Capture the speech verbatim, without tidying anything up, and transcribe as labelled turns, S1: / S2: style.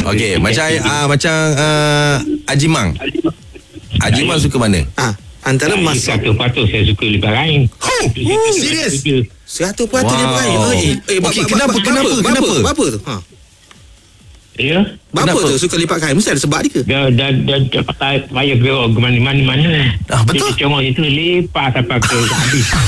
S1: Okey, macam uh, macam uh, Ajimang. Ajimang suka mana?
S2: Ah, antara masak.
S3: Seratus peratus saya suka lipat kain.
S1: Oh, serius?
S2: Seratus peratus
S1: Wow.
S2: dia pakai. Eh, eh,
S1: Okey,
S2: bapa-
S1: kenapa,
S2: bapa-
S1: kenapa,
S2: bapa-
S1: kenapa?
S2: Bapa tu. Ha.
S3: Ya.
S2: Bapa
S1: Kenapa?
S2: tu suka lipat kain. Mesti ada sebab dia ke?
S3: Dia dah dah dah pakai payah ke mana mana mana.
S1: Ah, betul.
S3: Dia congok itu lepas sampai ke habis.